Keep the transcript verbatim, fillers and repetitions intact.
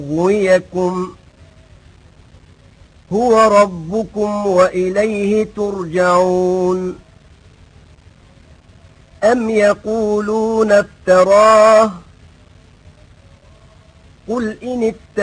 يغويكم هو ربكم وإليه ترجعون. أم يقولون افتراه قل إن افتراه